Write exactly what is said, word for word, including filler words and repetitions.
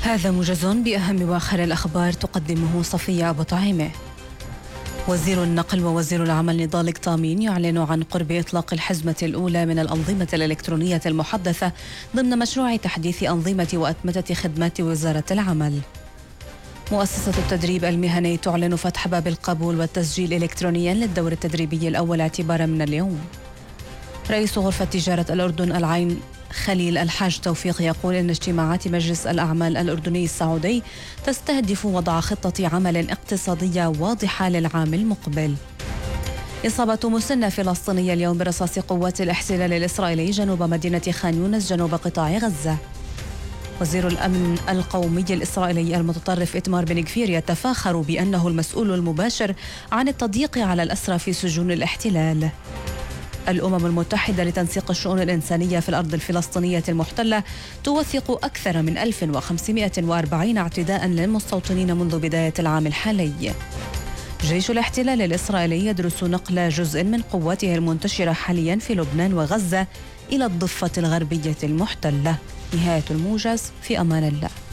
هذا موجز بأهم وآخر الأخبار تقدمه صفية أبو طعيمة. وزير النقل ووزير العمل نضال قطامين يعلن عن قرب إطلاق الحزمة الأولى من الأنظمة الإلكترونية المحدثة ضمن مشروع تحديث أنظمة وأتمتة خدمات وزارة العمل. مؤسسة التدريب المهني تعلن فتح باب القبول والتسجيل إلكترونيا للدور التدريبي الأول اعتبارا من اليوم. رئيس غرفة تجارة الأردن العين خليل الحاج توفيق يقول إن اجتماعات مجلس الأعمال الأردني السعودي تستهدف وضع خطة عمل اقتصادية واضحة للعام المقبل. إصابة مسنة فلسطينية اليوم برصاص قوات الاحتلال الإسرائيلي جنوب مدينة خان يونس جنوب قطاع غزة. وزير الأمن القومي الإسرائيلي المتطرف إتمار بن غفير يتفاخر بأنه المسؤول المباشر عن التضييق على الأسرى في سجون الاحتلال. الأمم المتحدة لتنسيق الشؤون الإنسانية في الأرض الفلسطينية المحتلة توثق أكثر من ألف وخمسمائة وأربعين اعتداء للمستوطنين منذ بداية العام الحالي. جيش الاحتلال الإسرائيلي يدرس نقل جزء من قواته المنتشرة حاليا في لبنان وغزة إلى الضفة الغربية المحتلة. نهاية الموجز، في أمان الله.